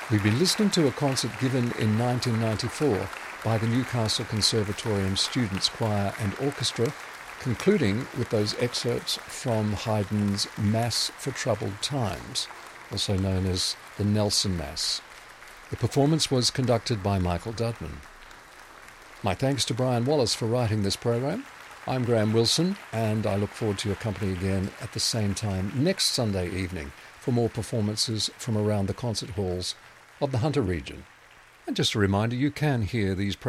We've been listening to a concert given in 1994 by the Newcastle Conservatorium Students' Choir and Orchestra, concluding with those excerpts from Haydn's Mass for Troubled Times, also known as the Nelson Mass. The performance was conducted by Michael Dudman. My thanks to Brian Wallace for writing this program. I'm Graham Wilson, and I look forward to your company again at the same time next Sunday evening for more performances from around the concert halls of the Hunter region. And just a reminder, you can hear these